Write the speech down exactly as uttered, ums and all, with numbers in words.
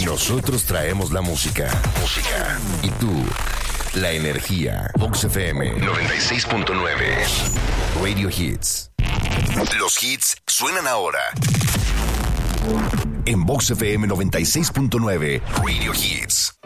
Nosotros traemos la música. Música. Y tú, la energía. Vox F M noventa y seis punto nueve. Radio Hits. Los hits suenan ahora. En Vox F M noventa y seis punto nueve. Radio Hits.